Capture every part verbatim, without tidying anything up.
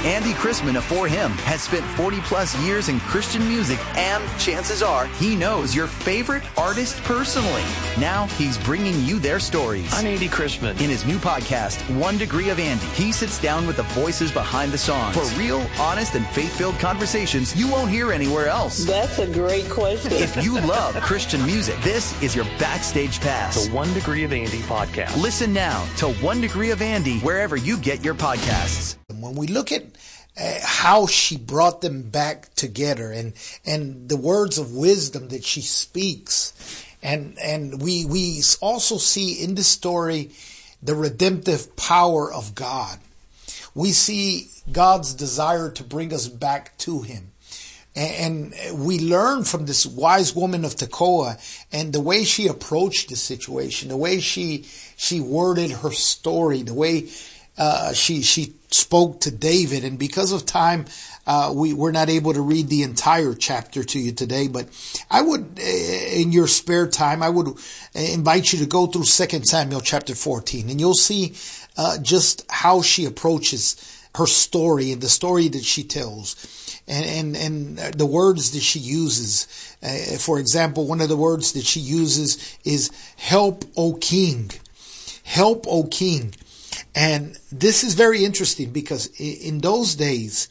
Andy Chrisman of For Him has spent forty plus years in Christian music, and chances are he knows your favorite artist personally. Now he's bringing you their stories. I'm Andy Chrisman. In his new podcast, One Degree of Andy, he sits down with the voices behind the songs for real, honest, and faith-filled conversations you won't hear anywhere else. That's a great question. If you love Christian music, this is your backstage pass. The One Degree of Andy podcast. Listen now to One Degree of Andy wherever you get your podcasts. When we look at uh, how she brought them back together, and and the words of wisdom that she speaks, and and we we also see in this story the redemptive power of God. We see God's desire to bring us back to Him. And we learn from this wise woman of Tekoa and the way she approached the situation, the way she she worded her story, the way uh, she she spoke to David. And because of time, uh, we we're not able to read the entire chapter to you today. But I would, in your spare time, I would invite you to go through Second Samuel chapter fourteen, and you'll see uh, just how she approaches her story and the story that she tells. And, and, and the words that she uses. Uh, for example, one of the words that she uses is help, O king. Help, O king. And this is very interesting because in those days,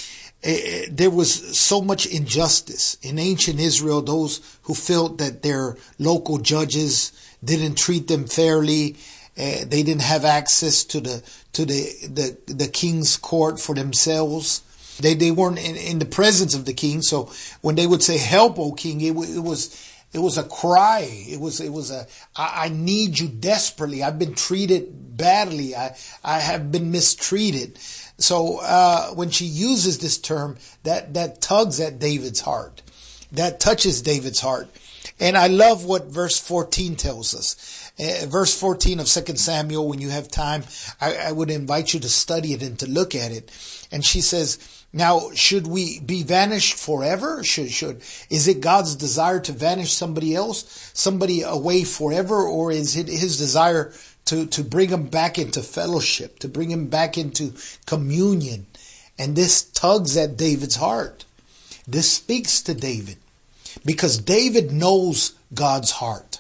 uh, there was so much injustice. In ancient Israel, those who felt that their local judges didn't treat them fairly, uh, they didn't have access to the, to the, the, the king's court for themselves. They they weren't in, in the presence of the king, so when they would say "Help, O king," it, it was it was a cry. It was it was a I, I need you desperately. I've been treated badly. I I have been mistreated. So uh, when she uses this term, that that tugs at David's heart, that touches David's heart, and I love what verse fourteen tells us. Uh, verse fourteen of Second Samuel. When you have time, I, I would invite you to study it and to look at it. And she says, now, should we be vanished forever? Should, should, is it God's desire to vanish somebody else, somebody away forever? Or is it His desire to, to bring him back into fellowship, to bring him back into communion? And this tugs at David's heart. This speaks to David because David knows God's heart.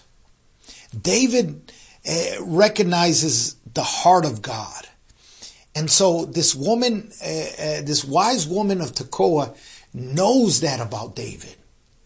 David uh, recognizes the heart of God. And so this woman, uh, uh, this wise woman of Tekoa knows that about David.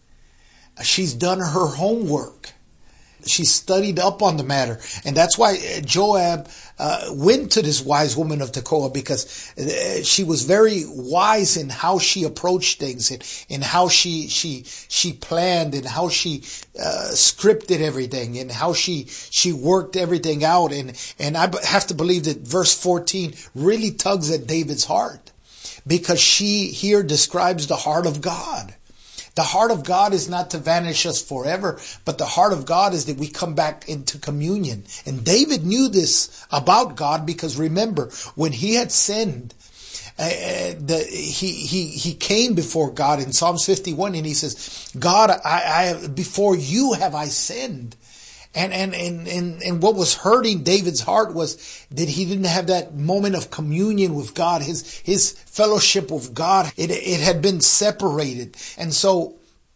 She's done her homework. She studied up on the matter. And that's why Joab uh, went to this wise woman of Tekoa, because uh, she was very wise in how she approached things, and, and how she she she planned, and how she uh, scripted everything, and how she she worked everything out. And, and I have to believe that verse fourteen really tugs at David's heart, because she here describes the heart of God. The heart of God is not to vanish us forever, but the heart of God is that we come back into communion. And David knew this about God, because remember, when he had sinned, uh, the, he he he came before God in Psalms fifty-one, and he says, God, I, I before you have I sinned. And, and, and, and, and what was hurting David's heart was that he didn't have that moment of communion with God. His, his fellowship with God, it, it had been separated. And so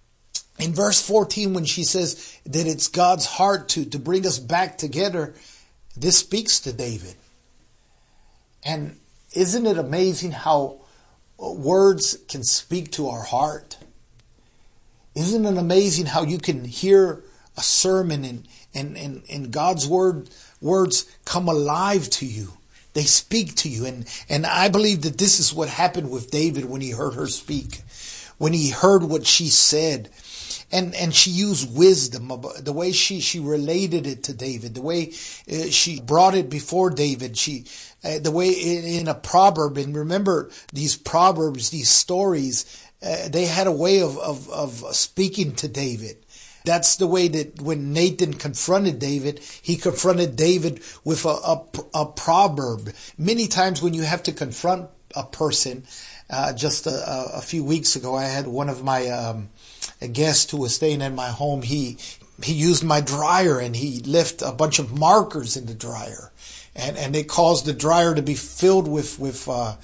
in verse fourteen, when she says that it's God's heart to, to bring us back together, this speaks to David. And isn't it amazing how words can speak to our heart? Isn't it amazing how you can hear a sermon and And, and, and God's word, words come alive to you. They speak to you. And, and I believe that this is what happened with David when he heard her speak, when he heard what she said. And, and she used wisdom, the way she, she related it to David, the way uh, she brought it before David, she, uh, the way in, in a proverb. And remember, these proverbs, these stories, uh, they had a way of, of, of speaking to David. That's the way that when Nathan confronted David, he confronted David with a, a, a proverb. Many times when you have to confront a person, uh, just a, a few weeks ago, I had one of my um, guests who was staying in my home. He he used my dryer, and he left a bunch of markers in the dryer. And, and it caused the dryer to be filled with, with uh,